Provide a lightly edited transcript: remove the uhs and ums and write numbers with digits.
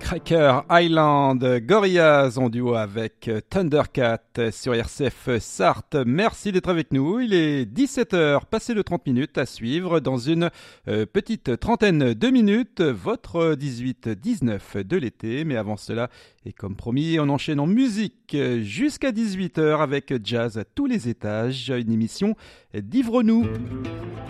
Cracker Island, Gorillaz en duo avec Thundercat sur RCF Sarthe. Merci d'être avec nous. Il est 17h, passé de 30 minutes à suivre dans une petite trentaine de minutes votre 18-19 de l'été. Mais avant cela, et comme promis, on enchaîne en musique jusqu'à 18h avec Jazz à tous les étages, une émission d'Ivre-nous.